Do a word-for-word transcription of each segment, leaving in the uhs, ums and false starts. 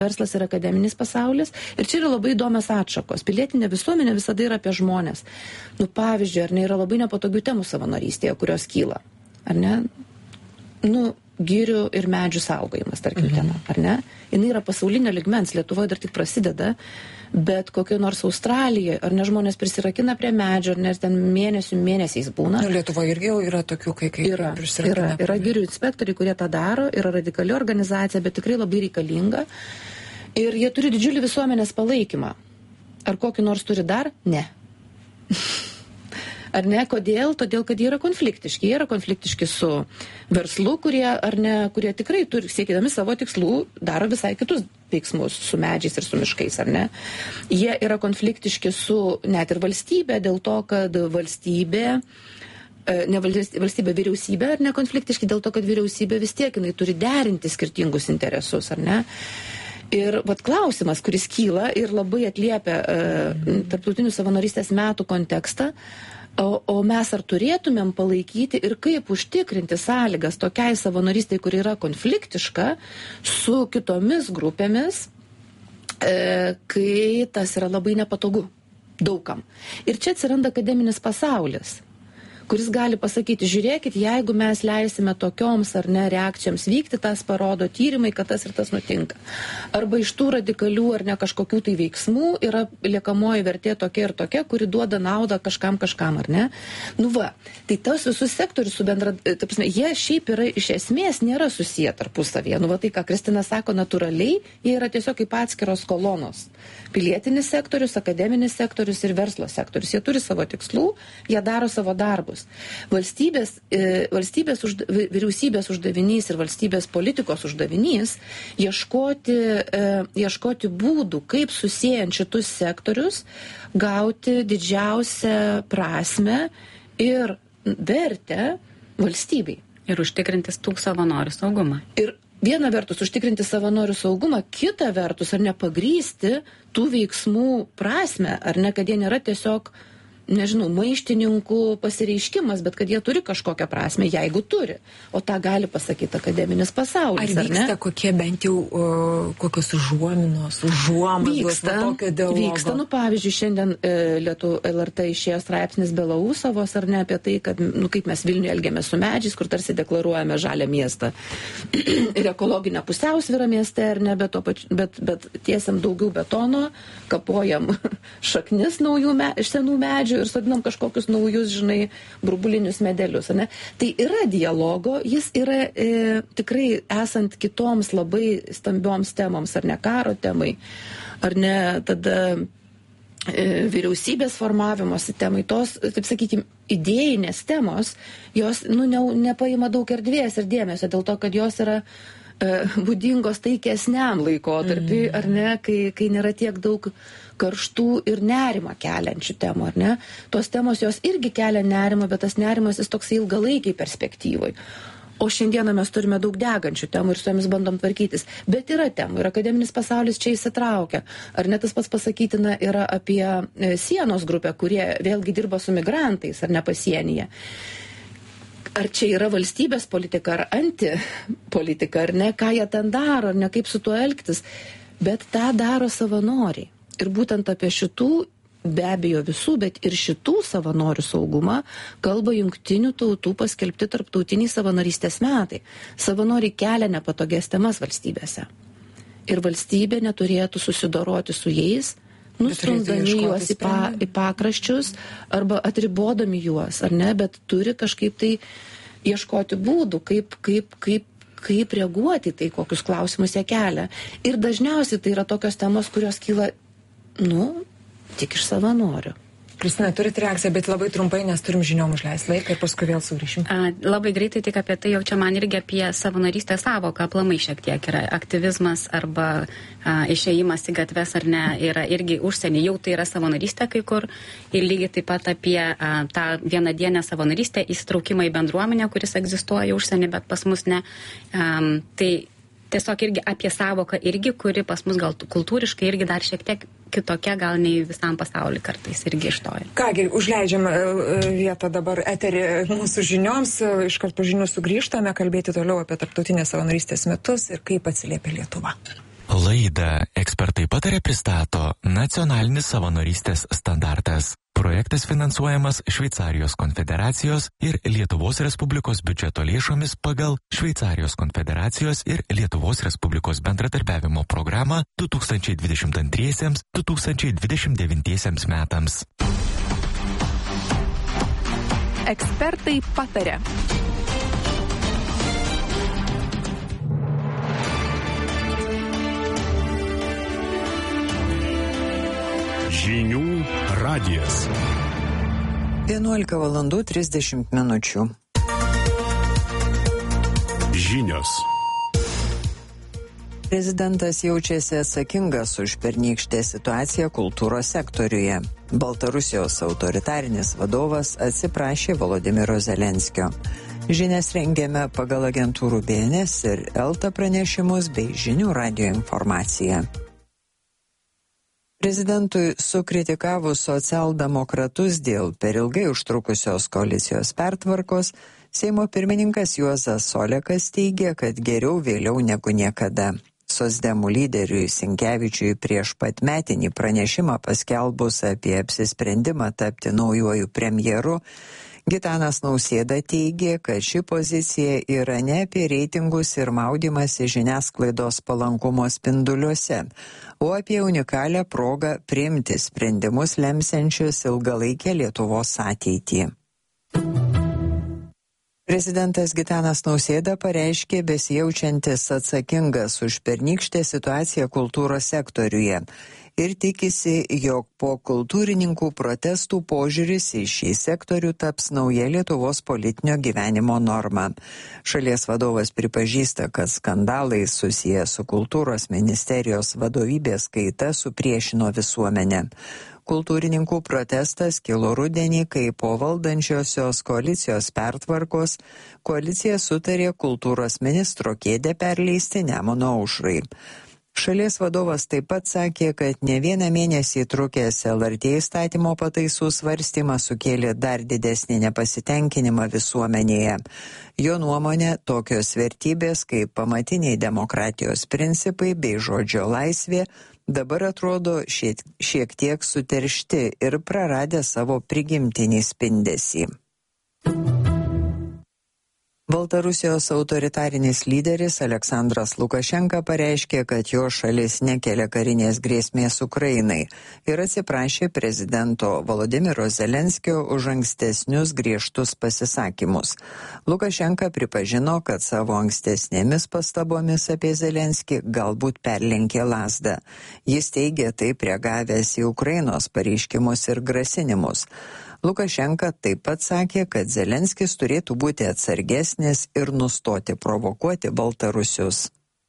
verslas ir akademinis pasaulis. Ir čia yra labai įdomios atšakos. Pilietinė visuomenė visada yra apie žmonės. Nu, pavyzdžiui, ar ne, yra labai nepatogių temų savanorystėje, kurios kyla. Ar ne? Nu, girių ir medžių saugojimas, tarkim, mhm. tema, ar ne? Jis yra pasaulinio ligmens, Lietuvoje dar tik prasideda, bet kokio nors Australijoje, ar ne, žmonės prisirakina prie medžio, ar ne, ten mėnesių mėnesiais būna. Nu, Lietuvoje irgi jau yra tokių, kai, kai yra, prisirakina. Yra, yra girių inspektoriai, kurie tą daro, yra radikali organizacija, bet tikrai labai reikalinga. Ir jie turi didžiulį visuomenės palaikymą. Ar kokį nors turi dar? Ne. Ar ne? Kodėl? Todėl, kad jie yra konfliktiški. Jie yra konfliktiški su verslu, kurie, ar ne, kurie tikrai turi, siekydami savo tikslų, daro visai kitus veiksmus su medžiais ir su miškais, ar ne? Jie yra konfliktiški su net ir valstybė, dėl to, kad valstybė, ne valstybė, vyriausybė, ar ne konfliktiški, dėl to, kad vyriausybė vis tiek jinai turi derinti skirtingus interesus, ar ne? Ir vat klausimas, kuris kyla ir labai atliepia uh, tarptautinių savanorystės metų kontekstą, O, o mes ar turėtumėm palaikyti ir kaip užtikrinti sąlygas tokiai savanorystei, kuri yra konfliktiška su kitomis grupėmis, e, kai tas yra labai nepatogu daugam. Ir čia atsiranda akademinis pasaulis, kuris gali pasakyti, žiūrėkit, jeigu mes leisime tokioms ar ne reakcijoms vykti, tas parodo tyrimai, kad tas ir tas nutinka. Arba iš tų radikalių ar ne kažkokių tai veiksmų yra liekamoji vertė tokia ir tokia, kuri duoda naudą kažkam kažkam, ar ne? Nu va, tai tos visus sektorius su bendra, ta prasme, jie šiaip yra iš esmės nėra susiję tarpusavyje. Nu va, tai ką Kristina sako, natūraliai, jie yra tiesiog kaip atskiros kolonos. Pilietinis sektorius, akademinis sektorius ir verslo sektorius. Jie turi savo tikslų, jie daro savo darbus. Valstybės, e, valstybės užda, vyriausybės uždavinys ir valstybės politikos uždavinys ieškoti, e, ieškoti būdų, kaip susijęjant šitus sektorius gauti didžiausią prasmę ir vertę valstybei. Ir užtikrinti tų savanorių saugumą. Ir viena vertus užtikrinti savanorių saugumą, kita vertus ar nepagrysti tų veiksmų prasme, ar ne, kad jie nėra tiesiog, nežinau, maištininkų pasireiškimas, bet kad jie turi kažkokią prasme, jeigu turi. O tą gali pasakyti akademinis pasaulis, ar, ar ne? Ar vyksta kokie bent jau uh, kokios užuominos, užuominos tokio dialogo? Vyksta, nu pavyzdžiui, šiandien e, Lietu L R T išėjo straipsnis Belausovos, ar ne, apie tai, kad, nu, kaip mes Vilniuje elgiamės su medžiais, kur tarsi deklaruojame žalią miestą ir ekologinę pusiausvyrą mieste, ar ne, bet, pač, bet, bet tiesiam daugiau betono, kapojam šaknis naujų me, iš senų medžių ir sodinam kažkokius naujus, žinai, burbulinius medelius, ne? Tai yra dialogo, jis yra e, tikrai esant kitoms labai stambioms temoms, ar ne karo temai, ar ne tada e, vyriausybės formavimosi temai, tos, taip sakykime, idėjinės temos, jos, nu, ne, nepaima daug erdvės ir dėmesio, dėl to, kad jos yra e, būdingos taikesniam laikotarpiui, mm. ar ne, kai, kai nėra tiek daug karštų ir nerimą keliančių temų, ar ne? Tos temos jos irgi kelia nerimą, bet tas nerimas jis toks ilgalaikiai perspektyvai. O šiandieną mes turime daug degančių temų ir su jomis bandom tvarkytis. Bet yra temų ir akademinis pasaulis čia įsitraukia. Ar ne tas pats pasakytina yra apie e, sienos grupę, kurie vėlgi dirba su migrantais, ar ne pasienyje. Ar čia yra valstybės politika, ar antipolitika, ar ne, ką jie ten daro, ar ne, kaip su tuo elgtis. Bet tą daro savanoriai. Ir būtent apie šitų, be abejo visų, bet ir šitų savanorių saugumą kalba jungtinių tautų paskelbti tarptautiniai savanorystės metai. Savanoriai kelia nepatogias temas valstybėse. Ir valstybė neturėtų susidoroti su jais, nustumdami juos į, pa, į pakraščius arba atribodami juos, ar ne, bet turi kažkaip tai ieškoti būdų, kaip, kaip, kaip kaip reaguoti tai, kokius klausimus jie kelia. Ir dažniausiai tai yra tokios temos, kurios kyla, nu, tik iš savanorių. Kristina, turit reakciją, bet labai trumpai, nes turim žiniom užleisti laiką ir paskui vėl sugrįšim. A, labai greitai tik apie tai, jau čia man irgi apie savanorystės savoką aplamai šiek tiek yra. Aktyvizmas arba a, išėjimas į gatves ar ne yra irgi užsienį, jau tai yra savanorystė kai kur. Ir lygiai taip pat apie a, tą vienadienę savanorystę, įsitraukimą į bendruomenę, kuris egzistuoja užsienį, bet pas mus ne. A, tai tiesiog irgi apie savoką irgi, kuri pas mus gal kultūriškai irgi dar šiek tiek kitokia, gal nei visam pasauliu kartais irgi ištoja. Kągi, užleidžiam vietą dabar eterį mūsų žinioms, iškart po žinių sugrįžtame kalbėti toliau apie tarptautinės savanorystės metus ir kaip atsiliepia Lietuva. Laidą Ekspertai patarė pristato Nacionalinis savanorystės standartas. Projektas finansuojamas Šveicarijos konfederacijos ir Lietuvos Respublikos biudžeto lėšomis pagal Šveicarijos konfederacijos ir Lietuvos Respublikos bendradarbiavimo programą du tūkstančiai dvidešimt antriems - du tūkstančiai dvidešimt devintiesiems metams. Ekspertai patarė. Žinių radijas. vienuolika valandų trisdešimt minučių. Žinios. Prezidentas jaučiasi atsakingas už pernykštę situaciją kultūros sektoriuje. Baltarusijos autoritarinis vadovas atsiprašė Volodymyro Zelenskio. Žinias rengėme pagal agentūrų B N S ir Elta pranešimus bei Žinių radijo informaciją. Prezidentui sukritikavus socialdemokratus dėl per ilgai užtrukusios koalicijos pertvarkos, Seimo pirmininkas Juozas Olekas teigia, kad geriau vėliau negu niekada. Socdemų lyderiui Sinkevičiui prieš pat metinį pranešimą paskelbus apie apsisprendimą tapti naujuoju premjeru, Gitanas Nausėda teigė, kad ši pozicija yra ne apie reitingus ir maudymąsi žiniasklaidos palankumo spinduliuose, o apie unikalią progą priimti sprendimus lemsiančius ilgalaikę Lietuvos ateitį. Prezidentas Gitanas Nausėda pareiškė besijaučiantis atsakingas už pernykštę situaciją kultūros sektoriuje ir tikisi, jog po kultūrininkų protestų požiūris į šį sektorių taps nauja Lietuvos politinio gyvenimo norma. Šalies vadovas pripažįsta, kad skandalai susiję su kultūros ministerijos vadovybės kaita supriešino visuomenę. Kultūrininkų protestas kilo rudenį, kai po valdančiosios koalicijos pertvarkos koalicija sutarė kultūros ministro kėdę perleisti Nemuno Aušrai. Šalies vadovas taip pat sakė, kad ne vieną mėnesį trukęs L R T įstatymo pataisų svarstymas sukėlė dar didesnį nepasitenkinimą visuomenėje. Jo nuomonė, tokios vertybės kaip pamatiniai demokratijos principai bei žodžio laisvė dabar atrodo šiek, šiek tiek suteršti ir praradę savo prigimtinį spindesį. Baltarusijos autoritarinis lyderis Aleksandras Lukašenka pareiškė, kad jo šalis nekelia karinės grėsmės Ukrainai ir atsiprašė prezidento Volodymyro Zelenskio už ankstesnius griežtus pasisakymus. Lukašenka pripažino, kad savo ankstesnėmis pastabomis apie Zelenskį galbūt perlenkė lazdą. Jis teigė taip reagavęs į Ukrainos pareiškimus ir grasinimus. Lukašenka taip pat sakė, kad Zelenskis turėtų būti atsargesnis ir nustoti provokuoti baltarusius.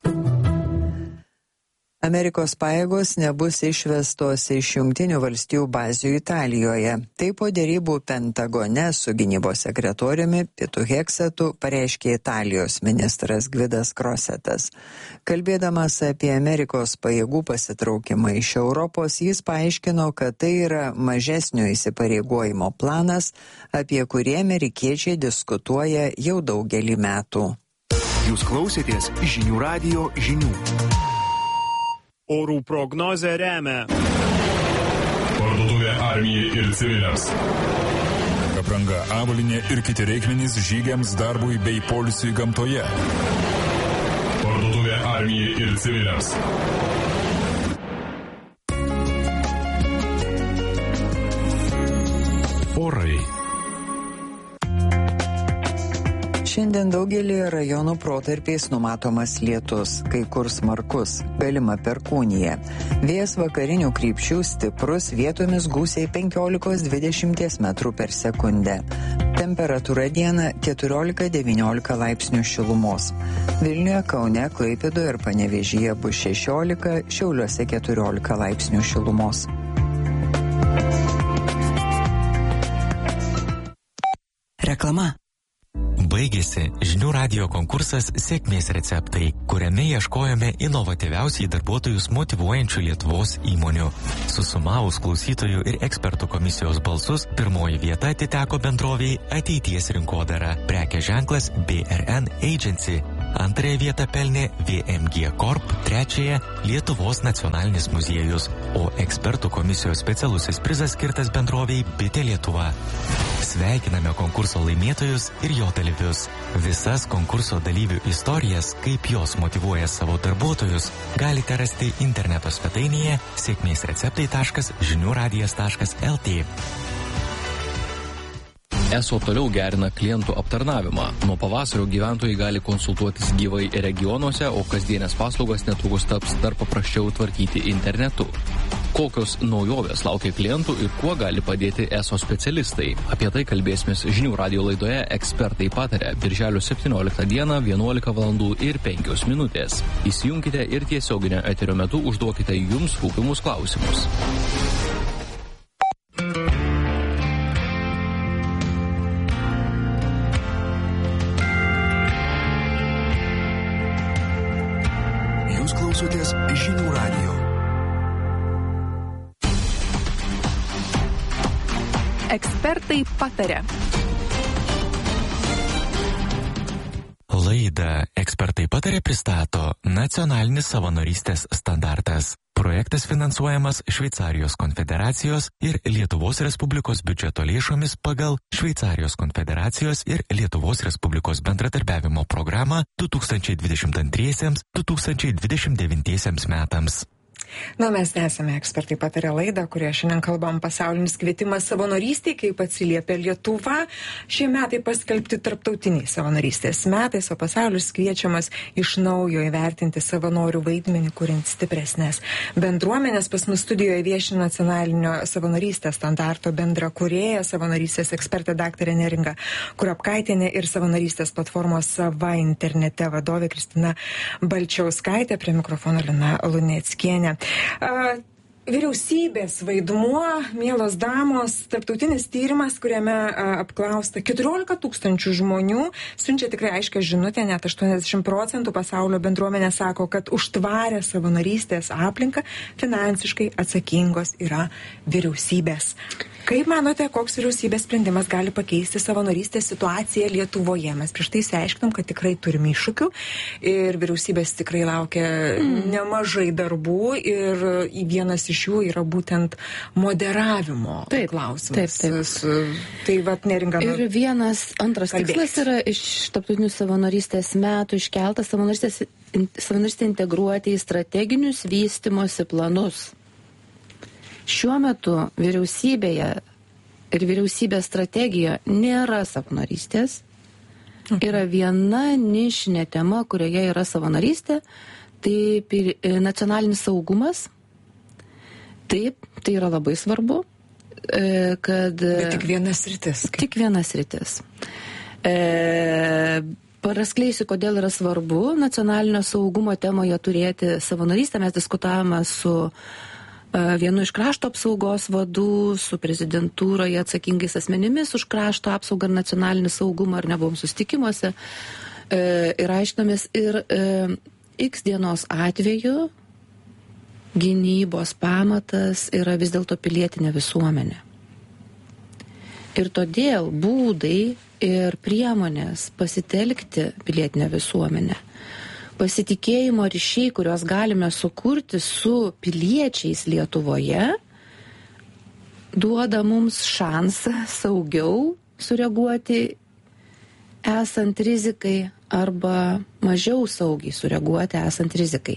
Amerikos pajėgos nebus išvestos iš Jungtinių valstijų bazių Italijoje. Tai po dėrybų Pentagone su gynybos sekretoriumi Pitu Heksetu pareiškė Italijos ministras Gvidas Krosetas. Kalbėdamas apie Amerikos pajėgų pasitraukimą iš Europos, jis paaiškino, kad tai yra mažesnio įsipareigojimo planas, apie kurį amerikiečiai diskutuoja jau daugelį metų. Jūs klausėtės Žinių radijo žinių. Orų prognozę remia Parduotuvė armijai ir civiliams. Apranga, avalynė ir kiti reikmenys žygiams, darbui bei poilsiui gamtoje. Parduotuvė armijai ir civiliams. Orai. Šiandien daugelį rajonų protarpiais numatomas lietus, kai kur smarkus, galima perkūnija. Vėjas vakarinių krypčių stiprus, vietomis gūsiai penkiolika dvidešimt metrų per sekundę. Temperatūra dieną keturiolika devyniolika laipsnių šilumos. Vilniuje, Kaune, Klaipėdoje ir Panevėžyje bus šešiolika, Šiauliuose keturiolika laipsnių šilumos. Reklama. Baigėsi Žinių radijo konkursas Sėkmės receptai, kuriame ieškojome inovatyviausiai darbuotojus motyvuojančių Lietuvos įmonių. Susumavus klausytojų ir ekspertų komisijos balsus, pirmoji vieta atiteko bendroviai Ateities rinkodara, prekės ženklas B R N Agency. Antrąją vietą pelnė V M G Corp, trečiąją Lietuvos nacionalinis muziejus, o ekspertų komisijos specialusis prizas skirtas bendroviai Bitė Lietuva. Sveikiname konkurso laimėtojus ir jo dalyvius. Visas konkurso dalyvių istorijas, kaip jos motyvuoja savo darbuotojus, galite rasti interneto svetainėje sėkmėsreceptai taškas žinių radijas taškas L T. Eso toliau gerina klientų aptarnavimą. Nuo pavasario gyventojai gali konsultuotis gyvai regionuose, o kasdienės paslaugas netrukus taps dar paprasčiau tvarkyti internetu. Kokios naujovės laukia klientų ir kuo gali padėti Eso specialistai? Apie tai kalbėsime žinių radijo laidoje Ekspertai pataria birželio septynioliktą dieną vienuolika valandų ir penkios minutės. Įsijunkite ir tiesioginio eterio metu užduokite jums rūpimus klausimus. Jūs klausotės Žinių radijo. Ekspertai pataria. Laidą Ekspertai pataria pristato Nacionalinis savanorystės standartas. Projektas finansuojamas Šveicarijos konfederacijos ir Lietuvos Respublikos biudžeto lėšomis pagal Šveicarijos konfederacijos ir Lietuvos Respublikos bendradarbiavimo programą du tūkstančiai dvidešimt antriesiems - du tūkstančiai dvidešimt devintiesiems metams. Na, mes tęsime Ekspertai pataria laidą, kurioje šiandien kalbam pasaulinis kvietimas savanorystei, kaip atsiliepia Lietuva. Šie metai paskelbti tarptautiniai savanorystės metais, o pasaulis kviečiamas iš naujo įvertinti savanorių vaidmenį, kuriant stipresnės bendruomenės. Pas mus studijoje vieši nacionalinio savanorystės standarto bendra kūrėja, savanorystės ekspertė daktarė Neringa Kurapkaitienė ir savanorystės platformos Sava internete vadovė Kristina Balčiauskaitė, prie mikrofono Lina Luneckienė. Uh, vyriausybės vaidmuo, mielos damos, tarptautinis tyrimas, kuriame uh, apklausta keturiolika tūkstančių žmonių, siunčia tikrai aiškią žinutę, net aštuoniasdešimt procentų pasaulio bendruomenė sako, kad už tvarę savanorystės aplinką finansiškai atsakingos yra vyriausybės. Kaip manote, koks vyriausybės sprendimas gali pakeisti savanorystės situaciją Lietuvoje? Mes prieš tai išsiaiškinom, kad tikrai turim iššūkių ir vyriausybės tikrai laukia mm. nemažai darbų ir vienas iš jų yra būtent moderavimo taip, klausimas. Taip, taip. Tai vat Neringa. Ir vienas antras kalbės. Tikslas yra iš tarptautinių savanorystės metų iškeltas savanorystės, savanorystę integruoti į strateginius vystymosi planus. Šiuo metu vyriausybėje ir vyriausybės strategijoje nėra savanorystės. Okay. Yra viena nišinė tema, kurioje yra savanorystė, tai nacionalinis saugumas. Taip, tai yra labai svarbu, kad... Bet tik vienas sritis. Kaip? Tik vienas sritis. E, Paraskleisiu, kodėl yra svarbu nacionalinio saugumo temoje turėti savanorystę. Mes diskutavome su vienu iš krašto apsaugos vadų, su prezidentūroje atsakingais asmenimis už krašto apsaugą ir nacionalinį saugumą, ar nebuvom susitikimuose, e, ir aiškinomės, ir e, X dienos atveju gynybos pamatas yra vis dėlto pilietinė visuomenė. Ir todėl būdai ir priemonės pasitelkti pilietinę visuomenę, pasitikėjimo ryšiai, kuriuos galime sukurti su piliečiais Lietuvoje, duoda mums šansą saugiau sureaguoti esant rizikai arba mažiau saugiai sureaguoti esant rizikai.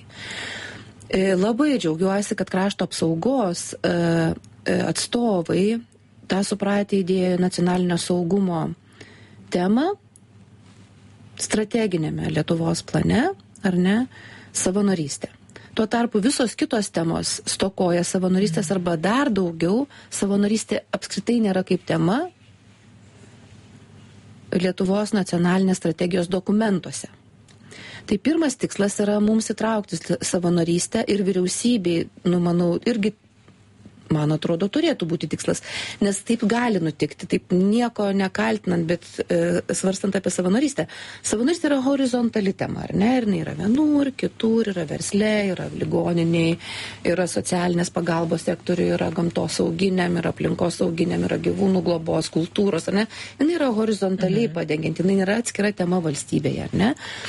Labai džiaugiuosi, kad krašto apsaugos atstovai tą supratę įdėjo nacionalinio saugumo temą strateginėme Lietuvos plane, ar ne, savanorystė. Tuo tarpu visos kitos temos stokoja savanorystės arba dar daugiau, savanorystė apskritai nėra kaip tema Lietuvos nacionalinės strategijos dokumentuose. Tai pirmas tikslas yra mums įtraukti savanorystę ir vyriausybei, nu manau, irgi man atrodo, turėtų būti tikslas. Nes taip gali nutikti, taip nieko nekaltinant, bet e, svarstant apie savanorystę. Savanorystė yra horizontali tema, ar ne? Ir jinai yra vienur, kitur, yra versle, yra ligoniniai, yra socialinės pagalbos sektoriui, yra gamtos sauginiam, yra aplinkos sauginiam, yra gyvūnų globos, kultūros, ar ne? Jinai yra horizontaliai mhm. padengianti, jinai nėra atskira tema valstybėje, ar ne?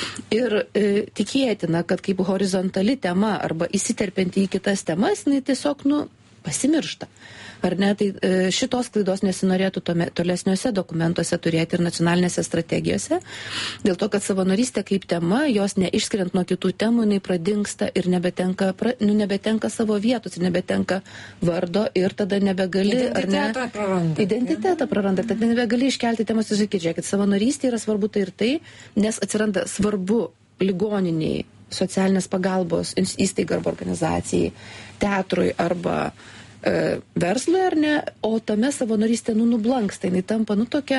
Ir e, tikėtina, kad kaip horizontali tema arba įsiterpianti į kitas temas, jinai tiesiog, nu, pasimiršta. Ar ne, tai e, šitos klaidos nesinorėtų tome, tolesniuose dokumentuose turėti ir nacionalinėse strategijose, dėl to, kad savanorystė kaip tema, jos neišskiriant nuo kitų temų, jinai pradingsta ir nebetenka, pra, nu, nebetenka savo vietos, ir nebetenka vardo ir tada nebegali, ar ne? Identitetą praranda. Identitetą praranda, tada nebegali iškelti temos ir sakyti, žiūrėkit, savanorystė yra svarbu tai ir tai, nes atsiranda svarbu ligoniniai, socialinės pagalbos įstaigai arba organizacijai, teatrui arba e, verslui, ar ne, o tame savanorystė nu nublanksta, jinai tampa nu tokia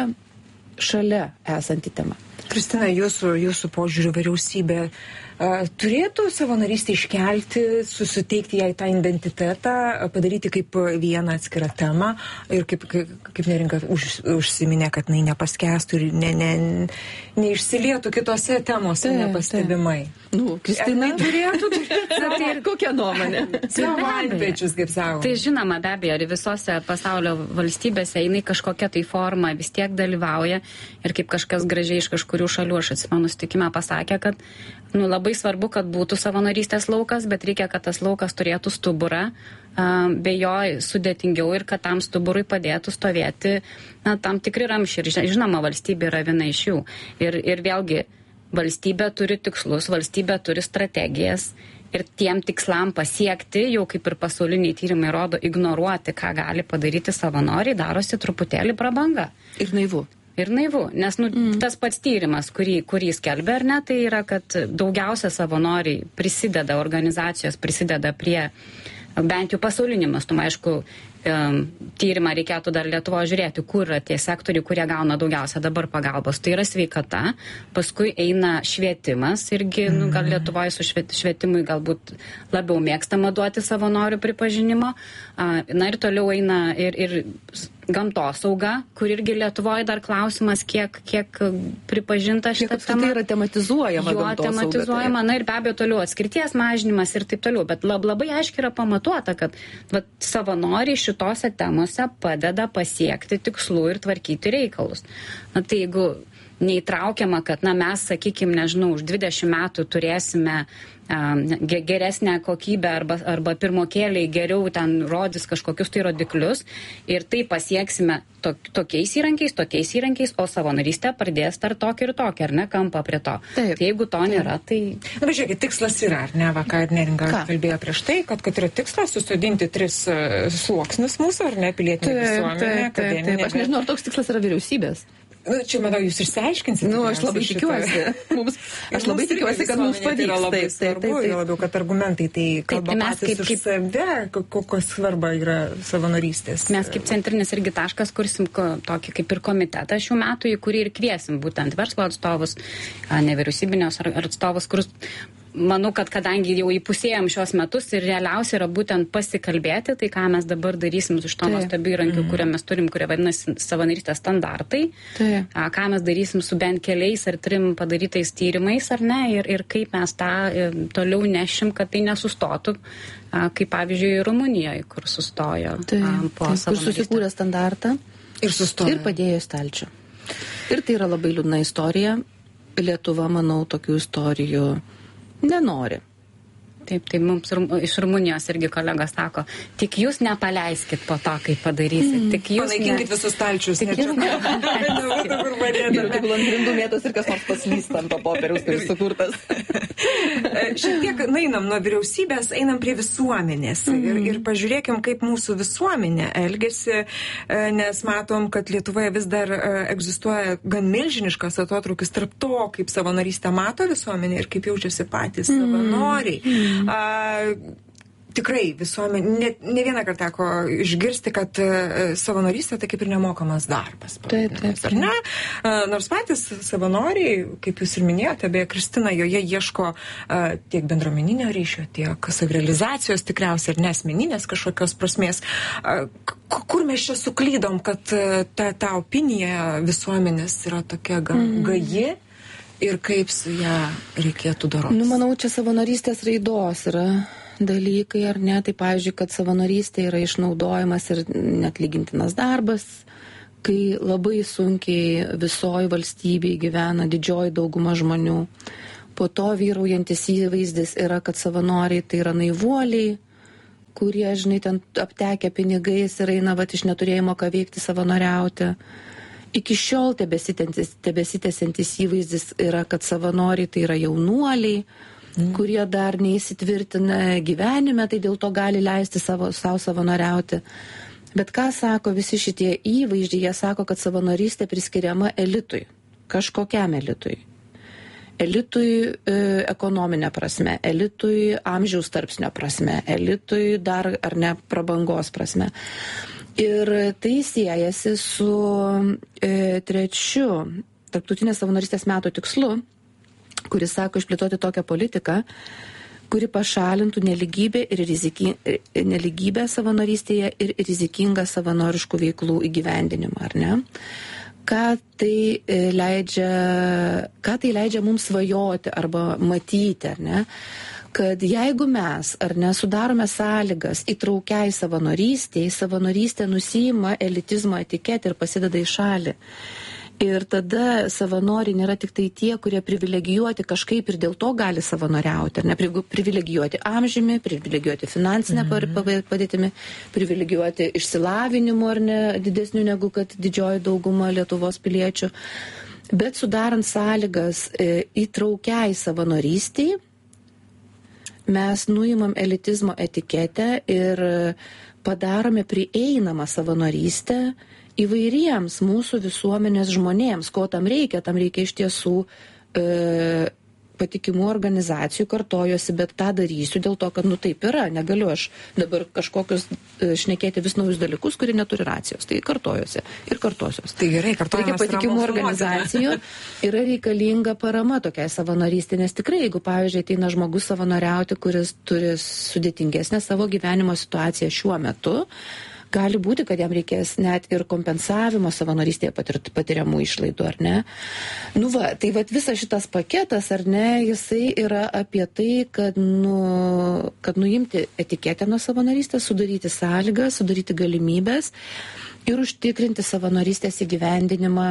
šalia esanti tema. Kristina, jūsų, jūsų požiūrių vyriausybė uh, turėtų savanorystę iškelti, susiteikti jai tą identitetą, padaryti kaip vieną atskirą temą ir kaip, kaip, kaip Neringa už, užsiminė, kad jinai nepaskęstų ir ne, ne, neišsilietų kitose temose tai, nepastebimai. Tai. Nu, Kristina turėtų turėti kokią nuomonę. Savo antpečius, kaip savo. Tai žinoma, be abejo, ir visose pasaulio valstybėse jinai kažkokia tai forma vis tiek dalyvauja ir kaip kažkas gražiai iš kažkurių šalių, aš atsimenu, sutikime pasakė, kad nu, labai svarbu, kad būtų savanorystės laukas, bet reikia, kad tas laukas turėtų stuburą, be jo sudėtingiau ir kad tam stuburui padėtų stovėti na, tam tikri ramšiai. Ir žinoma, valstybė yra viena iš jų. Ir, ir vėlgi, valstybė turi tikslus, valstybė turi strategijas ir tiem tikslam pasiekti, jau kaip ir pasauliniai tyrimai rodo, ignoruoti, ką gali padaryti savanoriai, darosi truputėlį prabanga. Ir naivu. Ir naivu, nes nu, mm. tas pats tyrimas, kurį, kurį skelbia, ar ne, tai yra, kad daugiausia savanoriai prisideda, organizacijos prisideda prie bent jau pasaulinį mastumą, aišku, tyrimą reikėtų dar Lietuvoje žiūrėti, kur yra tie sektoriai, kurie gauna daugiausia dabar pagalbos. Tai yra sveikata, paskui eina švietimas, irgi nu, gal Lietuvoje su švietimui galbūt labiau mėgstama duoti savanorių pripažinimo. Na ir toliau eina ir, ir gamtosauga, kur irgi Lietuvoje dar klausimas, kiek, kiek pripažinta šitą temą. Tai yra tematizuojama jo, gamtosauga. tematizuojama, tai. Na ir be abejo toliau atskirties mažinimas ir taip toliau, bet lab, labai aiškiai yra pamatuota, kad vat, savanoriai šitose temose padeda pasiekti tikslų ir tvarkyti reikalus. Na tai jeigu neįtraukiama, kad na, mes, sakykime, nežinau, už dvidešimt metų turėsime um, geresnę kokybę arba, arba pirmokėliai geriau ten rodys kažkokius tai rodiklius ir tai pasieksime to, tokiais įrankiais, tokiais įrankiais, o savanorystė pradės tar tokį ir tokį, ar ne, kampą prie to. Taip, tai jeigu to taip. nėra, tai... Na, bet žiūrėkit, tikslas yra, ar ne, va, ką ir Neringa kalbėjo prieš tai, kad, kad yra tikslas susodinti tris uh, sluoksnius mūsų, ar ne, pilietinė visuomenė, akademinė. Aš nežinau, ar toks tikslas yra vyriausybės. Nu, čia, manau, jūs išsiaiškinsite. Nu, aš labai tikiuosi. Mums, aš labai mums tikiuosi, kad mums pavyks. Tai yra labai taip, svarbu, taip, taip, taip. Labiau, kad argumentai tai kalba taip, patys už save, kokios svarba yra savanorystės. Mes kaip centrinis irgi taškas kursim tokį kaip ir komitetą šių metų, į kurį ir kviesim būtent verslo atstovus, nevyriausybinės atstovus, kurus manau, kad kadangi jau įpusėjom šios metus ir realiausia yra būtent pasikalbėti, tai ką mes dabar darysim su šito nuostabiu įrankiu, mm. kurią mes turim, kurie vadinasi savanorystės standartai, tai. ką mes darysim su bent keliais ar trim padarytais tyrimais, ar ne, ir, ir kaip mes tą toliau nešim, kad tai nesustotų, kaip pavyzdžiui Rumunijoje, kur sustojo tai. po tai, kur susikūrė standartą ir sustojo. Ir padėjo stalčių. Ir tai yra labai liūdna istorija. Lietuva, manau, tokių istorijų nenori. Taip, tai mums iš Rumunijos irgi kolegos sako, tik jūs nepaleiskit po to, kai padarysit. Mm. Tik jūs panaikinkit ne... visus stalčius. Tik jūs nepaleiskit. Tegul ant grindų mėtos ir kas nors paslysta ant to popieriaus, kuris sukurtas. Šiek tiek einam nuo vyriausybės, einam prie visuomenės. Mm. Ir, ir pažiūrėkim, kaip mūsų visuomenė elgesi, nes matom, kad Lietuvoje vis dar egzistuoja gan milžiniškas atotrūkis tarp to, kaip savanorystę mato visuomenė ir kaip jaučiasi patys savanoriai. Mm. A, tikrai visuomenė, ne, ne vieną kartą teko išgirsti, kad uh, savanorystė tai kaip ir nemokamas darbas. Taip, taip. Ar ne? Uh, nors patys savanoriai, kaip jūs ir minėjote, beje, Kristina, joje ieško uh, tiek bendruomeninio ryšio, tiek savirealizacijos tikriausiai ir nesmeninės kažkokios prasmės. Uh, kur mes čia suklydom, kad uh, ta, ta opinija visuomenės yra tokia ga, mm. gaji? Ir kaip su ją reikėtų dorotis? Nu, manau, čia savanorystės raidos yra dalykai, ar ne? Tai, pavyzdžiui, kad savanorystė yra išnaudojimas ir neatlygintinas darbas, kai labai sunkiai visoji valstybėje gyvena didžioji dauguma žmonių. Po to vyraujantis įvaizdis yra, kad savanoriai tai yra naivuoliai, kurie, žinai, ten aptekę pinigais ir eina vat iš neturėjimo ką veikti savanoriauti. Iki šiol tebesitęsiantis įvaizdis yra, kad savanoriai tai yra jaunuoliai, mm. kurie dar neįsitvirtina gyvenime, tai dėl to gali leisti savo, savo savanoriauti. Bet ką sako visi šitie įvaizdžiai? Jie sako, kad savanorystė priskiriama elitui, kažkokiam elitui. Elitui e, ekonominė prasme, elitui amžiaus tarpsnio prasme, elitui dar ar ne prabangos prasme. Ir tai siejasi su e, trečiu tarptautinės savanorystės metų tikslu, kuris sako išplėtoti tokią politiką, kuri pašalintų neligybę ir riziki, neligybę savanorystėje ir rizikingą savanoriškų veiklų įgyvendinimą, ar ne? Ką tai leidžia, ką tai leidžia mums svajoti arba matyti, ar ne? Kad jeigu mes, ar ne, sudarome sąlygas įtraukiai savanorystėje, savanorystė nusiima elitizmo etiketę ir pasideda į šalį. Ir tada savanoriai nėra tik tai tie, kurie privilegijuoti kažkaip ir dėl to gali savanoriauti, ar ne, privilegijuoti amžiumi, privilegijuoti finansinę mm-hmm. padėtimi, privilegijuoti išsilavinimu, ar ne, didesniu negu kad didžioji dauguma Lietuvos piliečių. Bet sudarant sąlygas e, įtraukiai savanorystėje, mes nuimam elitizmo etiketę ir padarome prieinamą savanorystę įvairiems mūsų visuomenės žmonėms. Ko tam reikia? Tam reikia iš tiesų e, patikimų organizacijų, kartojosi, bet tą darysiu dėl to, kad nu taip yra. Negaliu aš dabar kažkokius e, šnekėti vis naujus dalykus, kurie neturi racijos. Tai kartojosi ir kartosios. Tai gerai, kartojimas. Reikia patikimų organizacijų, yra reikalinga parama tokiai savanorystė, nes tikrai, jeigu, pavyzdžiui, ateina žmogus savanoriauti, kuris turi sudėtingesnę savo gyvenimo situaciją šiuo metu, gali būti, kad jam reikės net ir kompensavimo savanorystėje patiriamų išlaidų, ar ne? Nu va, tai va visas šitas paketas, ar ne, jisai yra apie tai, kad, nu, kad nuimti etiketę nuo savanorystės, sudaryti sąlygas, sudaryti galimybės ir užtikrinti savanorystės įgyvendinimą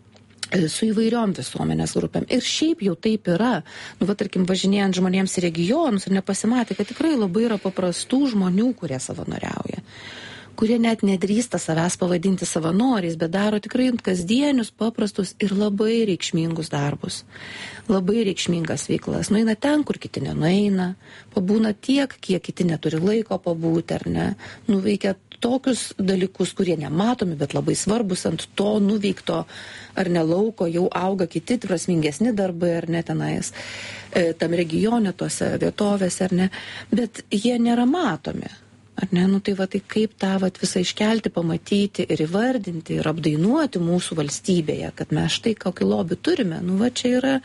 su įvairiom visuomenės grupėm. Ir šiaip jau taip yra. Nu, va, tarkim, važinėjant žmonėms į regionus ir nepasimatė, kad tikrai labai yra paprastų žmonių, kurie savanoriauja, kurie net nedrįsta savęs pavadinti savanoriais, bet daro tikrai kasdienius, paprastus ir labai reikšmingus darbus. Labai reikšmingas veiklas. Nueina ten, kur kiti nenueina, pabūna tiek, kiek kiti neturi laiko pabūti, ar ne. Nuveikia tokius dalykus, kurie nematomi, bet labai svarbus, ant to nuveikto ar ne lauko jau auga kiti prasmingesni darbai, ar ne tenais, e, tam regione, tose vietovėse, ar ne, bet jie nėra matomi. Ar ne, nu tai va, tai kaip tą va, visą iškelti, pamatyti ir įvardinti ir apdainuoti mūsų valstybėje, kad mes štai kokį lobį turime, nu va čia yra...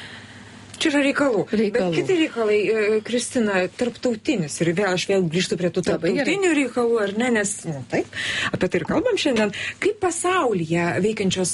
Čia yra reikalų. reikalų. Bet kiti reikalai, Kristina, tarptautinis. Ir vėl aš vėl grįžtu prie tų tarptautinių reikalų, ar ne, nes, nu, taip, apie tai ir kalbam šiandien. Kaip pasaulyje veikiančios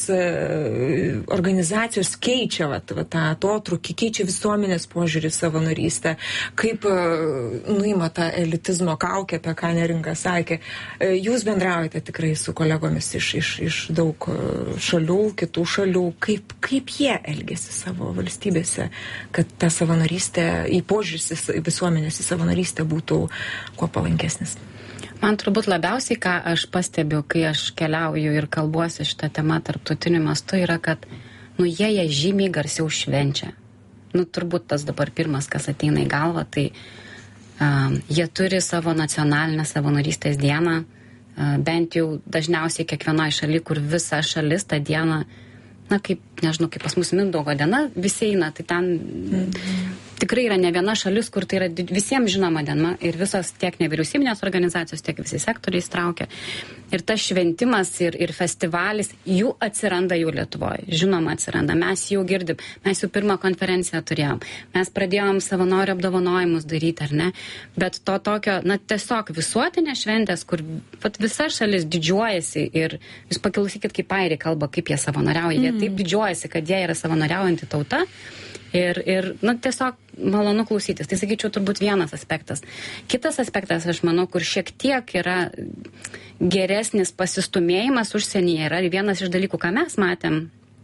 organizacijos keičia va, va, tą atotrūkį, keičia visuomenės požiūrį savanorystę, kaip nuima tą elitizmo kaukę, apie ką Neringa sakė. Jūs bendraujate tikrai su kolegomis iš, iš, iš daug šalių, kitų šalių. Kaip, kaip jie elgesi savo valstybėse, kad ta savanorystė, į požiūris visuomenės į savanorystę būtų kuo palankesnis? Man turbūt labiausiai, ką aš pastebiu, kai aš keliauju ir kalbuosi šitą temą tarptautiniu mastu, yra, kad nu, jie ją žymiai garsiau švenčia. Nu, turbūt tas dabar pirmas, kas ateina į galvą, tai uh, jie turi savo nacionalinę savanorystės dieną, uh, bent jau dažniausiai kiekvienoje šalyje, kur visa šalis tą dieną, na, kaip, nežinau, kaip pas mus Mindaugo diena, visi eina, tai ten mm-hmm. tikrai yra ne viena šalis, kur tai yra visiems žinoma diena ir visos tiek nevyriausybinės organizacijos, tiek visi sektoriai įstraukia. Ir tas šventimas ir, ir festivalis, jų atsiranda jau Lietuvoje. Žinoma, atsiranda. Mes jau girdim. Mes jau pirmą konferenciją turėjom. Mes pradėjom savanorių apdovanojimus daryti, ar ne? Bet to tokio, na, tiesiog visuotinė šventės, kur vat, visa šalis didžiuojasi ir jūs paklausykit, kaip airiai kalba, kaip jie savanoriauja. Mm. Jie taip didžiuojasi, kad jie yra savanoriaujanti tauta. Ir, ir nu, tiesiog malonu klausytis. Tai sakyčiau, turbūt vienas aspektas. Kitas aspektas, aš manau, kur šiek tiek yra geresnis pasistumėjimas užsienyje, yra vienas iš dalykų, ką mes matėm.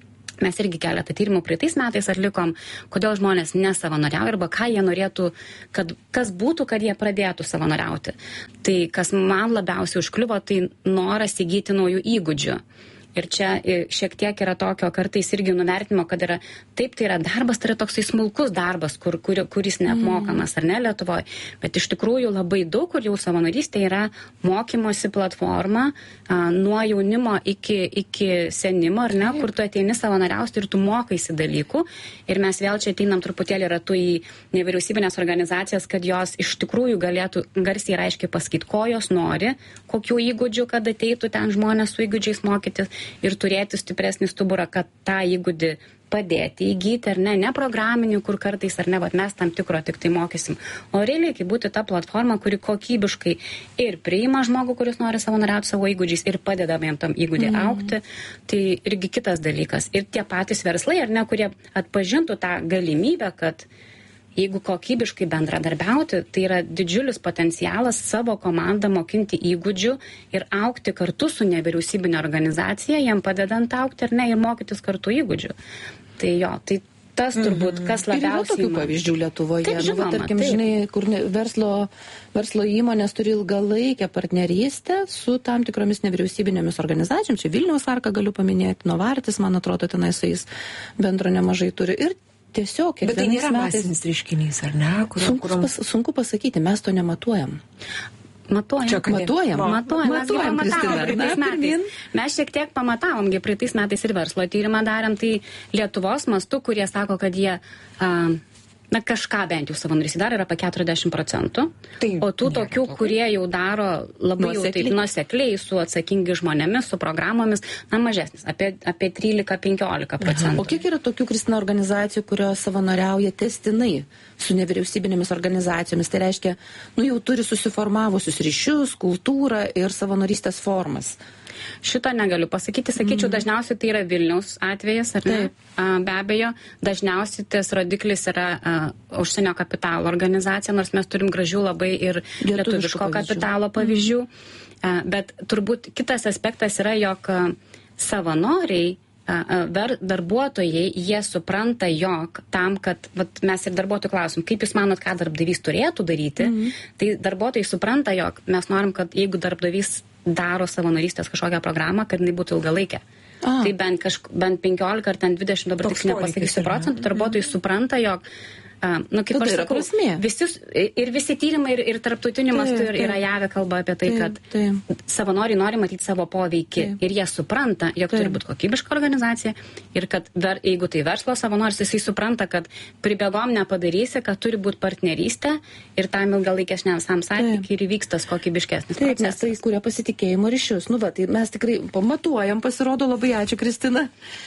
Mes irgi keletą tyrimų praeitais metais atlikom, kodėl žmonės nesavanoriauja arba ką jie norėtų, kad, kas būtų, kad jie pradėtų savanoriauti. Tai, kas man labiausiai užkliuvo, tai noras įgyti naujų įgūdžių. Ir čia šiek tiek yra tokio kartais irgi nuvertinimo, kad yra, taip, tai yra darbas, tai yra toksai smulkus darbas, kur, kur, kuris neapmokamas, ar ne Lietuvoje. Bet iš tikrųjų labai daug, kur jau savanorystė yra mokymosi platforma a, nuo jaunimo iki, iki senimo, ar ne, kur tu ateini savanoriausti ir tu mokaisi dalykų. Ir mes vėl čia ateinam truputėlį ratu į nevyriausybinės organizacijas, kad jos iš tikrųjų galėtų garsiai ir aiškiai pasakyti, ko jos nori, kokių įgūdžių, kad ateitų ten žmonės su įgūdžiais mokytis. Ir turėti stipresnį stuburą, kad tą įgūdį padėti įgyti, ar ne, ne programinių, kur kartais, ar ne, vat mes tam tikro tik tai mokysim, o realiai, kaip būti ta platforma, kuri kokybiškai ir priima žmogų, kuris nori savanoriauti savo įgūdžiais ir padeda jam tam įgūdį mm. augti, tai irgi kitas dalykas. Ir tie patys verslai, ar ne, kurie atpažintų tą galimybę, kad jeigu kokybiškai bendradarbiauti, tai yra didžiulis potencialas savo komandą mokinti įgūdžių ir augti kartu su nevyriausybinė organizacija, jiem padedant augti ar ne, ir mokytis kartu įgūdžių. Tai jo, tai tas turbūt, kas labiausiai... Ir yra tokių pavyzdžių Lietuvoje. Taip, žinoma, nu, tarkim, taip. Žinai, kur verslo, verslo įmonės turi ilgalaikę partnerystę su tam tikromis nevyriausybinėmis organizacijomis. Čia Vilniaus Arka galiu paminėti, Novartis, man atrodo, tenai su jais bendro nemažai turi. Ir tiesiog kiekvienais metais... Bet tai nėra masinis reiškinys, ar ne? Kurio, sunku, kurio... pas, sunku pasakyti, mes to nematuojam. Matuojam. Čia, matuojam. Matuojam. Matuojam, mes Kristina. praeitais metais. Mes šiek tiek pamatavomgi praeitais metais ir verslo tyrimą darėm, tai Lietuvos mastu, kurie sako, kad jie... Uh, na, kažką bent jau savanorystė daro, yra apie keturiasdešimt procentų. Tai o tų tokių, tokių, kurie jau daro labai nuosekliai. Jau taip nuosekliai su atsakingi žmonėmis, su programomis, na, mažesnis, apie, apie trylika penkiolika procentų. O kiek yra tokių, Kristina, organizacijų, kurios savanoriauja testinai su nevyriausybinėmis organizacijomis? Tai reiškia, nu, jau turi susiformavusius ryšius, kultūrą ir savanorystės formas. Šito negaliu pasakyti, sakyčiau, mm. dažniausiai tai yra Vilniaus atvejas, ar ne? A, be abejo, dažniausiai tas rodiklis yra a, užsienio kapitalo organizacija, nors mes turim gražių labai ir lietuviško kapitalo pavyzdžių. Mm. A, bet turbūt kitas aspektas yra, jog a, savanoriai, a, ver, darbuotojai, jie supranta, jog tam, kad vat, mes ir darbuotojų klausim, kaip jūs manot, ką darbdavys turėtų daryti, mm. tai darbuotojai supranta, jog mes norim, kad jeigu darbdavys daro savanorystės kažkokią programą, kad jinai būtų ilgalaikė. A. Tai bent, kažk, bent penkiolika ar ten dvidešimt, dabar tik nepasakysiu procentų, darbuotojai supranta, jog Uh, nu, kaip aš sakau, visi, ir visi tyrimai ir, ir tarptautiniu mastu yra javę kalba apie tai, taip, kad taip. Savanoriai nori matyti savo poveikį taip. Ir jie supranta, jog taip. Turi būti kokybiška organizacija ir kad ver, jeigu tai verslo savanoris, jisai supranta, kad pribėgom nepadarysi, kad turi būti partnerystė ir tam ilgalaikesniam visam santykiui ir įvyks tas kokybiškesnis taip, procesas. Taip, nes tai kuria pasitikėjimo ryšius. Nu va, tai mes tikrai pamatuojam, pasirodo, labai ačiū, Kristina.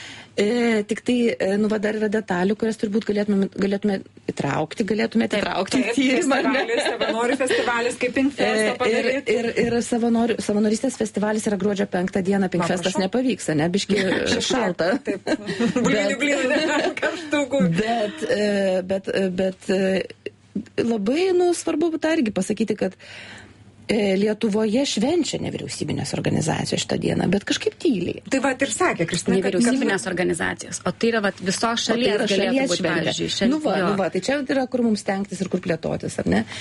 E, tik tai, nu, va, dar yra detalių, kurias turbūt galėtume, galėtume įtraukti, galėtume įtraukti į tyrimą. Festivalis, savanorių festivalis, kaip Pinkfestą padaryti. Ir, ir, ir savanorių, savanorystės festivalis yra gruodžio penktą dieną, Pinkfestas nepavyks, ne, biški šalta. Taip, blynų, blynų, karštukų. Bet, bet, bet labai, nu, svarbu tą irgi pasakyti, kad Lietuvoje švenčia nevyriausybinės organizacijos šitą dieną, bet kažkaip tyliai. Tai va ir sakė, Kristina, nevyriausybinės kad... organizacijos, o tai yra va, visos šalies, tai galėtų būti, pavyzdžiui. Nu va, nu va, tai čia yra, kur mums stengtis ir kur plėtotis, ar ne?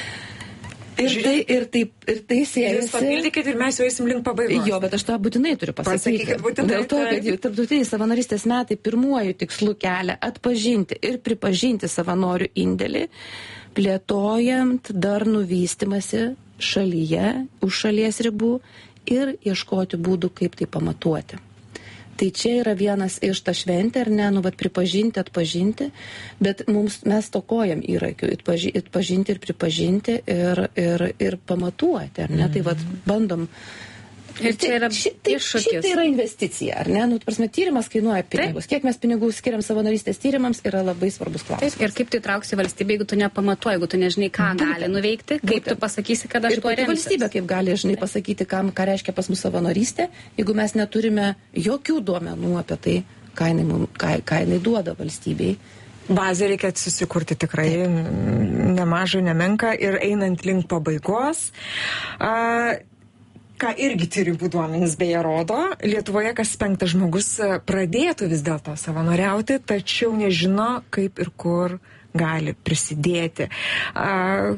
Ir tai, ir taip, ir tai siejasi... Jūs papildykit ir mes jau eisim link pabaigos. Jo, bet aš tą būtinai turiu pasakyti. Pasakykit būtinai. Dėl to, kad tarptautiniai savanorystės metai pirmuoju tikslu kelia atpažinti ir pripažinti savanorių indėlį, plėtojant darnų vystymąsi šalyje, už šalies ribų ir ieškoti būdų, kaip tai pamatuoti. Tai čia yra vienas iš ta šventė, ar ne, nu, vat pripažinti, atpažinti, bet mums, mes tokojam įrankių, atpažinti ir pripažinti ir, ir, ir pamatuoti, ar ne, tai vat bandom. Ir čia yra iššūkis. Šitai tai yra investicija, ar ne? Nu, prasme, tyrimas kainuoja pinigus. Taip. Kiek mes pinigų skiriam savanorystės tyrimams yra labai svarbus klausimas. Taip, ir kaip tu įtrauksi valstybę, jeigu tu nepamatuoji, jeigu tu nežinai, ką Būtent. gali nuveikti, kaip Būtent. tu pasakysi, kad aš tuo remsiuosi. Ir valstybė kaip gali, žinai, pasakyti, kam, ką reiškia pas mus savanorystė, jeigu mes neturime jokių duomenų apie tai, ką jinai, ką, ką jinai duoda valstybei. Bazę reikia susikurti tikrai nemažai, nemenka ir einant link pabaigos. A, ką irgi tyrimų duomenys beje rodo, Lietuvoje kas penktas žmogus pradėtų vis dėlto savanoriauti, tačiau nežino, kaip ir kur gali prisidėti. A,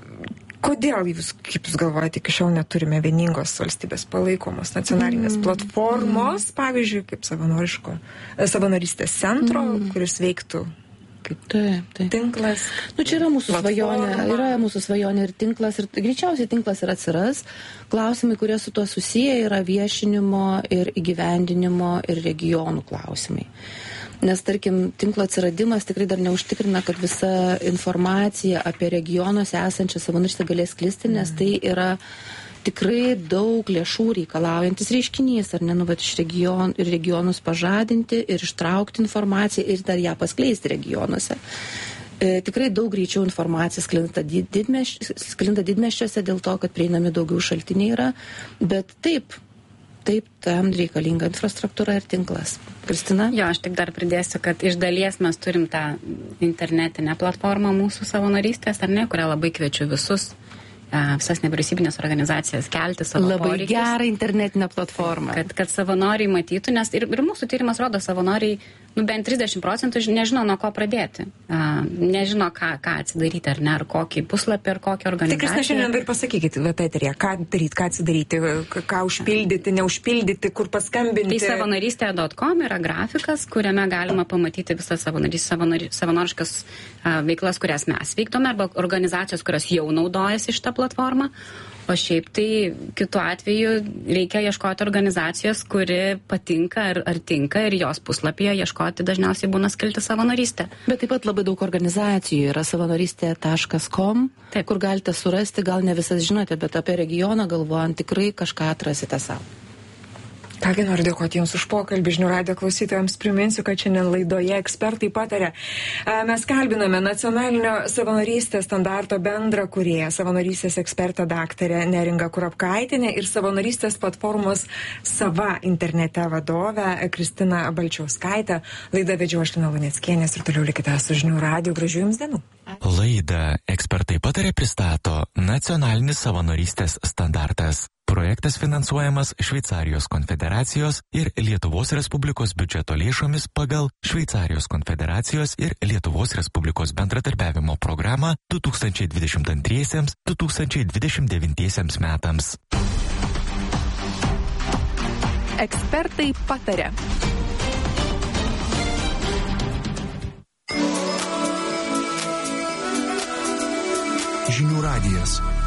kodėl jūs, kaip jūs galvojate, iki šiol neturime vieningos valstybės palaikomos nacionalinės mm. platformos, mm. pavyzdžiui, kaip savanoriško, savanorystės centro, mm. kuris veiktų kaip taip, taip. tinklas. Nu, čia yra mūsų platforma. svajonė, yra mūsų svajonė ir tinklas, ir greičiausiai tinklas ir atsiras. Klausimai, kurie su tuo susiję, yra viešinimo ir įgyvendinimo ir regionų klausimai. Nes, tarkim, tinklo atsiradimas tikrai dar neužtikrina, kad visa informacija apie regionuose esančią savanorystę galės klisti, nes mm. tai yra tikrai daug lėšų reikalaujantis reiškinys, ar ne, nu, bet iš region, ir regionus pažadinti, ir ištraukti informaciją, ir dar ją paskleisti regionuose. E, tikrai daug greičiau informacija sklinda, didmeš, sklinda didmeščiuose dėl to, kad prieinami daugiau šaltiniai yra, bet taip, taip, tam reikalinga infrastruktūra ir tinklas. Kristina? Jo, aš tik dar pridėsiu, kad iš dalies mes turim tą internetinę platformą mūsų savanorystės, ar ne, kurią labai kviečiu visus visas nevyriausybinės organizacijas kelti savo labai poreikius. Gerą internetinę platformą. Kad, kad savanoriai matytų, nes ir, ir mūsų tyrimas rodo, savanoriai, nu, bent trisdešimt procentų nežino, nuo ko pradėti. Uh, nežino, ką, ką atsidaryti, ar ne, ar kokį puslapį, ar kokią organizaciją. Tai, Kristina, šiandien ir pasakykit, Eterija, ką daryti, ką atsidaryti, ką užpildyti, neužpildyti, kur paskambinti. Tai savanorystė taškas com yra grafikas, kuriame galima pamatyti visas savanori, savanoriškas uh, veiklas, kurias mes vykdome, arba organizacijos, kurios jau naudojasi šitą platformą. O šiaip tai kitu atveju reikia ieškoti organizacijos, kuri patinka ar, ar tinka, ir jos puslapyje ieškoti dažniausiai būna skilti savanorystę. Bet taip pat labai daug organizacijų yra savanorystė taškas com, taip, kur galite surasti, gal ne visas žinote, bet apie regioną galvojant tikrai kažką atrasite savo. Kągi, noriu dėkoti Jums už pokalbį. Žinių radijo klausytojams priminsiu, kad šiandien laidoje ekspertai pataria. Mes kalbiname nacionalinio savanorystės standarto bendrą kūrėją, savanorystės ekspertą daktarę Neringą Kurapkaitienę ir savanorystės platformos Sava internete vadovę Kristiną Balčiauskaitę. Laidą vedžiau aš Lina Luneckienės ir toliau likite su Žinių radiju. Gražių Jums dienų. Laidą ekspertai pataria pristato nacionalinis savanorystės standartas. Projektas finansuojamas Šveicarijos konfederacijos ir Lietuvos Respublikos biudžeto lėšomis pagal Šveicarijos konfederacijos ir Lietuvos Respublikos bendradarbiavimo programą du tūkstančiai dvidešimt antrais - du tūkstančiai dvidešimt devintais metams. Ekspertai pataria. Žinių radijas.